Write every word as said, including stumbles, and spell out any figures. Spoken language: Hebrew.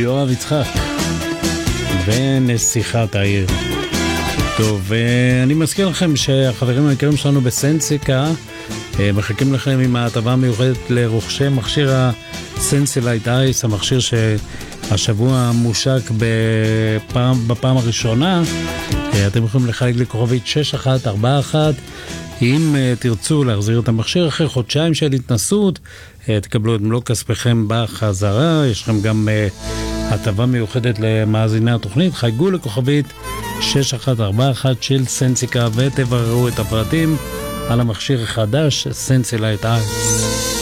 יואב יצחק ונסיכת העיר. טוב, אני מזכיר לכם שהחברים היקרים שלנו בסנסיקה מחכים לכם עם ההטבה המיוחדת לרוכשי מכשיר הסנסילייט אייס, המכשיר שהשבוע מושק בפעם, בפעם הראשונה. אתם יכולים לחלק לכוכבית שש אחת ארבע אחת. אם תרצו להחזיר את המכשיר אחרי חודשיים של התנסות, תקבלו את מלוא כספיכם בחזרה. יש לכם גם הטבה מיוחדת למאזיני התוכנית. חייגו לכוכבית שש אחת ארבע אחת של סנסיקה ותבררו את הפרטים על המכשיר החדש סנסילייט אייס.